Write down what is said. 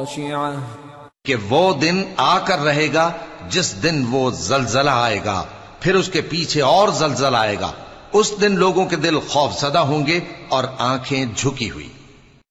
खाशिअह, कि वो दिन आकर रहेगा जिस दिन वो जलजला आएगा, फिर उसके पीछे और जलजला आएगा। उस दिन लोगों के दिल खौफजदा होंगे और आंखें झुकी हुई।